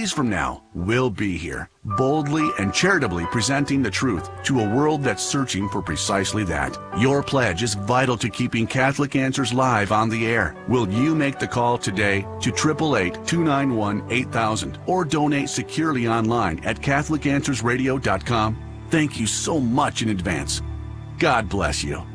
days from now, we'll be here, boldly and charitably presenting the truth to a world that's searching for precisely that. Your pledge is vital to keeping Catholic Answers live on the air. Will you make the call today to 888-291-8000 or donate securely online at CatholicAnswersRadio.com? Thank you so much in advance. God bless you.